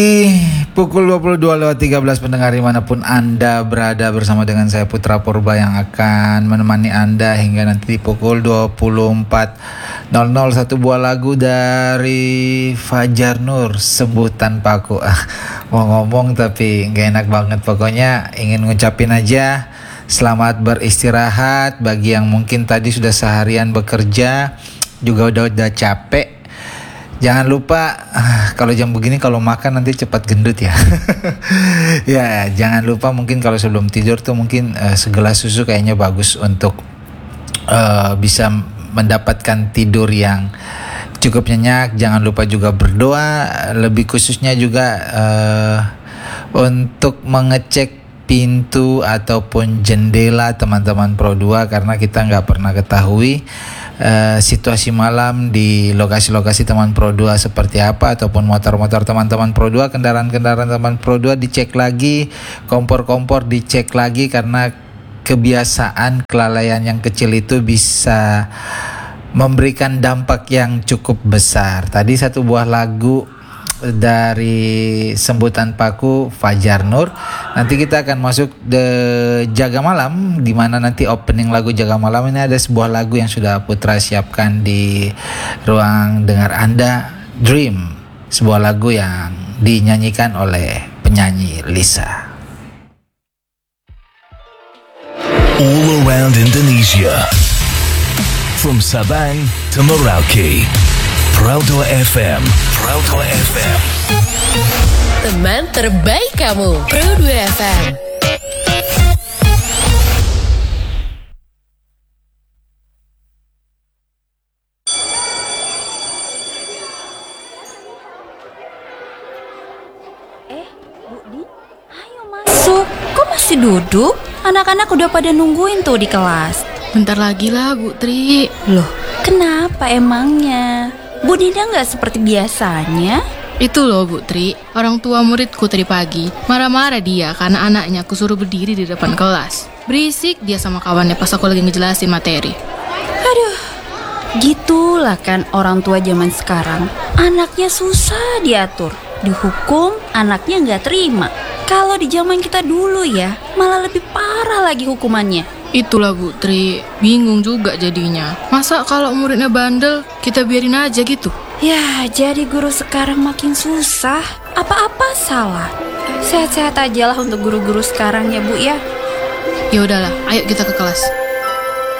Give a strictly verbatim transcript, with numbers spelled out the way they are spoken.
Pukul dua puluh dua lewat tiga belas pendengar dimanapun Anda berada, bersama dengan saya Putra Purba yang akan menemani Anda hingga nanti pukul dua puluh empat nol nol. Satu buah lagu dari Fajar Nur, Sembuh Tanpaku. Ah, mau ngomong tapi gak enak banget. Pokoknya ingin ngucapin aja selamat beristirahat bagi yang mungkin tadi sudah seharian bekerja, juga udah udah capek. Jangan lupa kalau jam begini kalau makan nanti cepat gendut ya. Ya, jangan lupa mungkin kalau sebelum tidur tuh mungkin uh, segelas susu kayaknya bagus untuk uh, bisa mendapatkan tidur yang cukup nyenyak. Jangan lupa juga berdoa, lebih khususnya juga uh, untuk mengecek pintu ataupun jendela teman-teman Pro dua, karena kita nggak pernah ketahui Uh, situasi malam di lokasi-lokasi teman Pro dua seperti apa, ataupun motor-motor teman-teman Pro dua, kendaraan-kendaraan teman Pro dua dicek lagi, kompor-kompor dicek lagi, karena kebiasaan kelalaian yang kecil itu bisa memberikan dampak yang cukup besar. Tadi satu buah lagu dari Sembuh Tanpaku, Fajar Nur. Nanti kita akan masuk ke Jaga Malam, di mana nanti opening lagu Jaga Malam ini ada sebuah lagu yang sudah Putra siapkan di ruang dengar Anda, Dream, sebuah lagu yang dinyanyikan oleh penyanyi Lisa. All around Indonesia, from Sabang to Merauke, Pro dua F M, Pro dua F M. Teman terbaik kamu, Pro dua F M. Eh, Bu Di, ayo masuk. Kok masih duduk? Anak-anak udah pada nungguin tuh di kelas. Bentar lagi lah, Bu Tri. Loh, kenapa emangnya? Bu Dinda nggak seperti biasanya? Itu loh Bu Tri, orang tua muridku tadi pagi marah-marah dia karena anaknya aku suruh berdiri di depan kelas. Berisik dia sama kawannya pas aku lagi ngejelasin materi. Aduh, gitulah kan orang tua zaman sekarang. Anaknya susah diatur, dihukum, anaknya nggak terima. Kalau di zaman kita dulu ya, malah lebih parah lagi hukumannya. Itulah Bu Tri, bingung juga jadinya. Masa kalau muridnya bandel, kita biarin aja gitu? Ya, jadi guru sekarang makin susah. Apa-apa salah. Sehat-sehat aja lah untuk guru-guru sekarang ya Bu ya. Ya udahlah, ayo kita ke kelas.